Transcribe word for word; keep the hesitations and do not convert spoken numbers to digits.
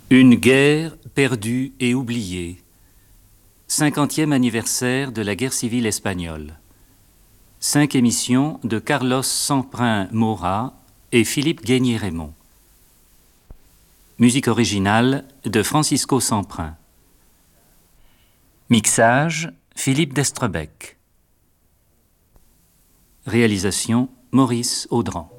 Une guerre perdue et oubliée. Cinquantième anniversaire de la guerre civile espagnole. Cinq émissions de Carlos Semprin-Mora et Philippe Guénier-Raymond. Musique originale de Francisco Semprin. Mixage Philippe d'Estrebec. Réalisation Maurice Audran.